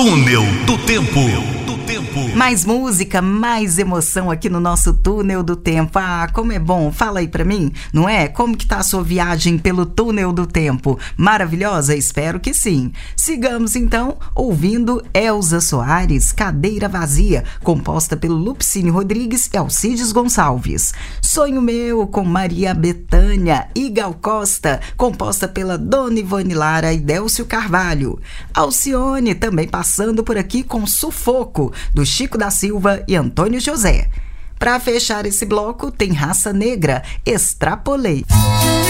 Túnel do Tempo. Mais música, mais emoção aqui no nosso Túnel do Tempo. Ah, como é bom. Fala aí pra mim, não é? Como que tá a sua viagem pelo Túnel do Tempo? Maravilhosa? Espero que sim. Sigamos então ouvindo Elza Soares, Cadeira Vazia, composta pelo Lupicínio Rodrigues e Alcides Gonçalves. Sonho Meu, com Maria Bethânia e Gal Costa, composta pela Dona Ivone Lara e Délcio Carvalho. Alcione também passando por aqui com Sufoco, do Chico da Silva e Antônio José. Para fechar esse bloco, tem Raça Negra, Extrapolei.